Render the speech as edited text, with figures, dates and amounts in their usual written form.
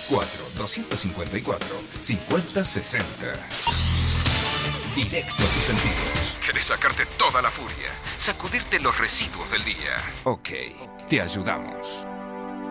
4-254-5060. Directo a tus sentidos. ¿Querés sacarte toda la furia? ¿Sacudirte los residuos del día? Ok, te ayudamos.